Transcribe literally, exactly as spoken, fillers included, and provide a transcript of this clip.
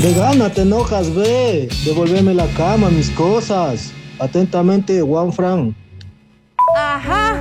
De gana te enojas, ve. Devuélveme la cama, mis cosas. Atentamente, Juan Fran. Ajá.